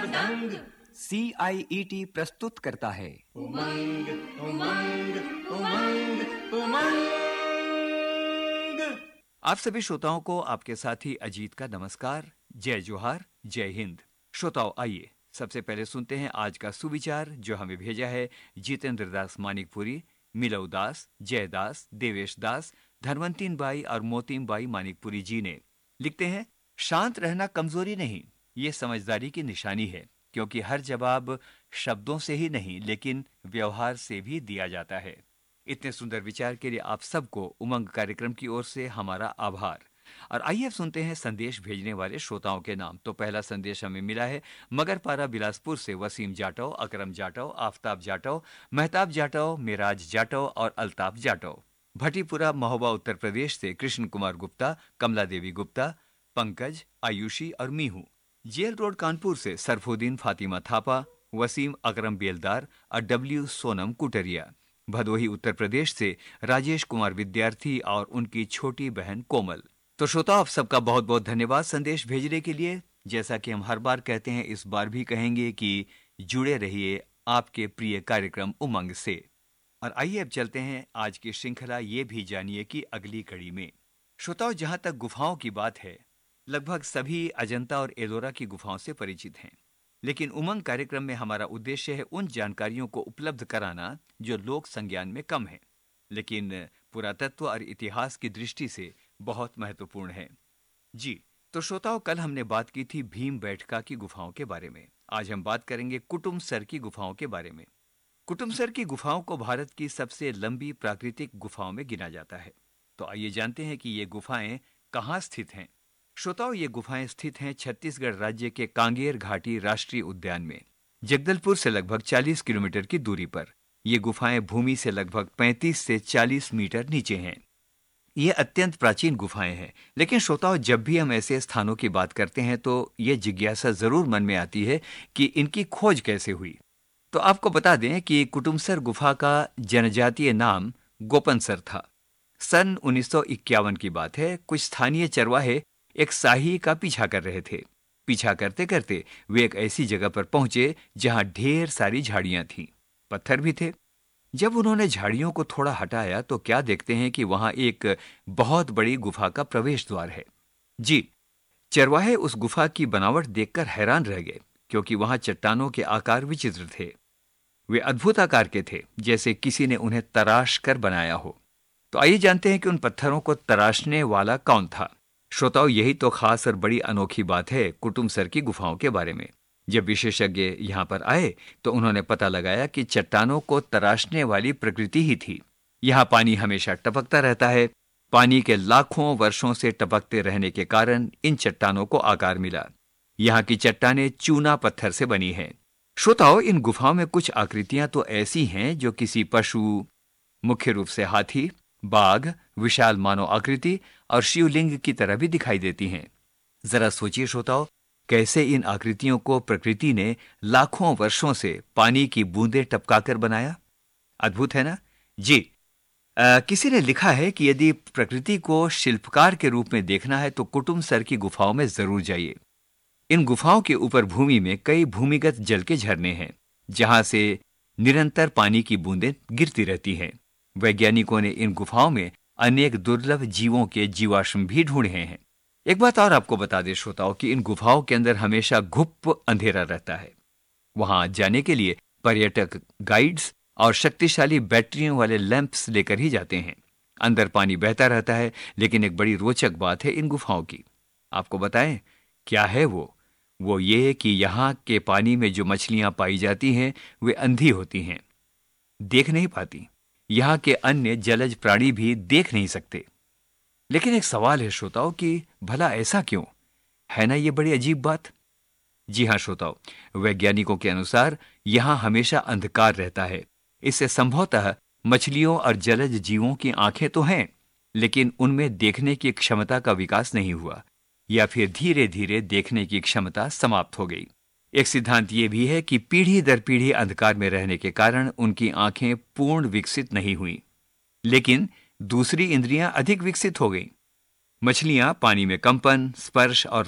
दंग। CIET प्रस्तुत करता है उमंग उमंग उमंग उमंग। आप सभी श्रोताओं को आपके साथी अजीत का नमस्कार, जय जोहार, जय हिंद। श्रोताओं, आइए सबसे पहले सुनते हैं आज का सुविचार जो हमें भेजा है जितेंद्र दास मानिकपुरी, मिलव दास, जयदास, देवेश दास, धनवंतीन बाई और मोतीम बाई मानिकपुरी जी ने। लिखते हैं, शांत रहना कमजोरी नहीं, ये समझदारी की निशानी है, क्योंकि हर जवाब शब्दों से ही नहीं लेकिन व्यवहार से भी दिया जाता है। इतने सुंदर विचार के लिए आप सबको उमंग कार्यक्रम की ओर से हमारा आभार। और आइए अब सुनते हैं संदेश भेजने वाले श्रोताओं के नाम। तो पहला संदेश हमें मिला है मगरपारा बिलासपुर से वसीम जाटव, अकरम जाटव, आफताब जाटव, महताब जाटव, मिराज जाटव और अल्ताफ जाटव। भटीपुरा महोबा उत्तर प्रदेश से कृष्ण कुमार गुप्ता, कमला देवी गुप्ता, पंकज, आयुषी और मीहू। जेल रोड कानपुर से सरफुद्दीन फातिमा थापा, वसीम अकरम बेलदार और डब्ल्यू सोनम कुटरिया। भदोही उत्तर प्रदेश से राजेश कुमार विद्यार्थी और उनकी छोटी बहन कोमल। तो श्रोता, आप सबका बहुत बहुत धन्यवाद संदेश भेजने के लिए। जैसा कि हम हर बार कहते हैं, इस बार भी कहेंगे कि जुड़े रहिए आपके प्रिय कार्यक्रम उमंग से। और आइए अब चलते हैं आज की श्रृंखला, ये भी जानिए कि अगली कड़ी में। श्रोताओं, जहां तक गुफाओं की बात है, लगभग सभी अजंता और एलोरा की गुफाओं से परिचित हैं। लेकिन उमंग कार्यक्रम में हमारा उद्देश्य है उन जानकारियों को उपलब्ध कराना जो लोक संज्ञान में कम है, लेकिन पुरातत्व और इतिहास की दृष्टि से बहुत महत्वपूर्ण है। जी, तो श्रोताओं, कल हमने बात की थी भीम बैठका की गुफाओं के बारे में। आज हम बात करेंगे कुटुमसर की गुफाओं के बारे में। कुटुमसर की गुफाओं को भारत की सबसे लंबी प्राकृतिक गुफाओं में गिना जाता है। तो आइए जानते हैं कि ये गुफाएं कहाँ स्थित हैं। श्रोताओं, ये गुफाएं स्थित हैं छत्तीसगढ़ राज्य के कांगेर घाटी राष्ट्रीय उद्यान में, जगदलपुर से लगभग 40 किलोमीटर की दूरी पर। ये गुफाएं भूमि से लगभग 35 से 40 मीटर नीचे हैं। ये अत्यंत प्राचीन गुफाएं हैं। लेकिन श्रोताओं, जब भी हम ऐसे स्थानों की बात करते हैं तो ये जिज्ञासा जरूर मन में आती है कि इनकी खोज कैसे हुई। तो आपको बता दें कि कुटुमसर गुफा का जनजातीय नाम गोपनसर था। सन 1951 की बात है। कुछ स्थानीय चरवाहे एक शाही का पीछा कर रहे थे। पीछा करते करते वे एक ऐसी जगह पर पहुंचे जहां ढेर सारी झाड़ियां थीं, पत्थर भी थे। जब उन्होंने झाड़ियों को थोड़ा हटाया तो क्या देखते हैं कि वहां एक बहुत बड़ी गुफा का प्रवेश द्वार है। जी, चरवाहे उस गुफा की बनावट देखकर हैरान रह गए, क्योंकि वहां चट्टानों के आकार विचित्र थे। वे अद्भुत आकार के थे, जैसे किसी ने उन्हें तराश कर बनाया हो। तो आइए जानते हैं कि उन पत्थरों को तराशने वाला कौन था। श्रोताओं, यही तो खास और बड़ी अनोखी बात है कुटुमसर की गुफाओं के बारे में। जब विशेषज्ञ यहां पर आए तो उन्होंने पता लगाया कि चट्टानों को तराशने वाली प्रकृति ही थी। यहां पानी हमेशा टपकता रहता है। पानी के लाखों वर्षों से टपकते रहने के कारण इन चट्टानों को आकार मिला। यहां की चट्टानें चूना पत्थर से बनी हैं। श्रोताओं, इन गुफाओं में कुछ आकृतियां तो ऐसी हैं जो किसी पशु, मुख्य रूप से हाथी, बाघ, विशाल मानव आकृति और शिवलिंग की तरह भी दिखाई देती हैं। जरा सोचिए श्रोताओं, कैसे इन आकृतियों को प्रकृति ने लाखों वर्षों से पानी की बूंदें टपकाकर बनाया। अद्भुत है ना? जी, किसी ने लिखा है कि यदि प्रकृति को शिल्पकार के रूप में देखना है तो कुटुमसर की गुफाओं में जरूर जाइए। इन गुफाओं के ऊपर भूमि में कई भूमिगत जल के झरने हैं, जहां से निरंतर पानी की बूंदें गिरती रहती हैं। वैज्ञानिकों ने इन गुफाओं में अनेक दुर्लभ जीवों के जीवाश्म भी ढूंढे हैं। एक बात और आपको बता दें श्रोताओं कि इन गुफाओं के अंदर हमेशा घुप अंधेरा रहता है। वहां जाने के लिए पर्यटक गाइड्स और शक्तिशाली बैटरियों वाले लैंप्स लेकर ही जाते हैं। अंदर पानी बहता रहता है, लेकिन एक बड़ी रोचक बात है इन गुफाओं की। आपको बताएं क्या है वो ये कि यहाँ के पानी में जो मछलियां पाई जाती हैं वे अंधी होती हैं, देख नहीं पाती। यहाँ के अन्य जलज प्राणी भी देख नहीं सकते। लेकिन एक सवाल है श्रोताओं कि भला ऐसा क्यों है ना? ये बड़ी अजीब बात। जी हां श्रोताओं, वैज्ञानिकों के अनुसार यहां हमेशा अंधकार रहता है। इससे संभवतः मछलियों और जलज जीवों की आंखें तो हैं, लेकिन उनमें देखने की क्षमता का विकास नहीं हुआ, या फिर धीरे धीरे देखने की क्षमता समाप्त हो गई। एक सिद्धांत यह भी है कि पीढ़ी दर पीढ़ी अंधकार में रहने के कारण उनकी आंखें पूर्ण विकसित नहीं हुई, लेकिन दूसरी इंद्रियां अधिक विकसित हो गईं। मछलियां पानी में कंपन, स्पर्श और